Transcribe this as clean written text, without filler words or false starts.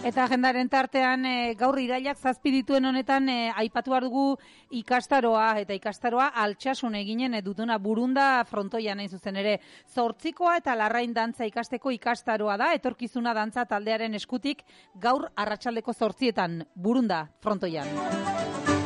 Eta agendaren tartean gaur irailak 7 dituen honetan aipatu behar dugu ikastaroa, eta ikastaroa Altsasun eginen dutuna Burunda frontoian hain zuzen ere. 8koa eta Larrain dantza ikasteko ikastaroa da, etorkizuna dantza taldearen eskutik gaur arratsaldeko 8etan Burunda frontoian.